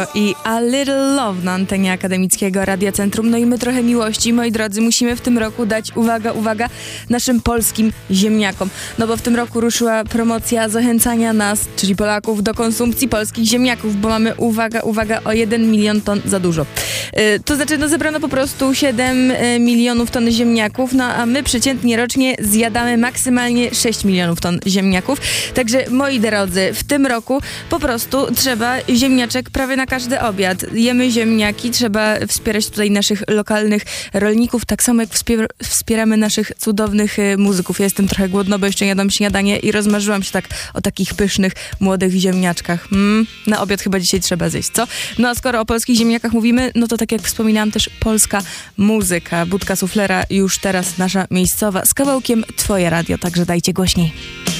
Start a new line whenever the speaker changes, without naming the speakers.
I A Little Love na antenie Akademickiego Radia Centrum. No i my trochę miłości, moi drodzy, musimy w tym roku dać, uwaga, naszym polskim ziemniakom. No bo w tym roku ruszyła promocja zachęcania nas, czyli Polaków, do konsumpcji polskich ziemniaków, bo mamy, uwaga, o 1 milion ton za dużo. To znaczy, zebrano po prostu 7 milionów ton ziemniaków, no a my przeciętnie rocznie zjadamy maksymalnie 6 milionów ton ziemniaków. Także, moi drodzy, w tym roku po prostu trzeba ziemniaczek prawie na każdy obiad. Jemy ziemniaki, trzeba wspierać tutaj naszych lokalnych rolników, tak samo jak wspieramy naszych cudownych muzyków. Ja jestem trochę głodna, bo jeszcze jadam śniadanie i rozmarzyłam się tak o takich pysznych, młodych ziemniaczkach. Na obiad chyba dzisiaj trzeba zjeść, co? No a skoro o polskich ziemniakach mówimy, no to tak jak wspominałam, też polska muzyka. Budka Suflera już teraz nasza miejscowa z kawałkiem Twoje Radio, także dajcie głośniej.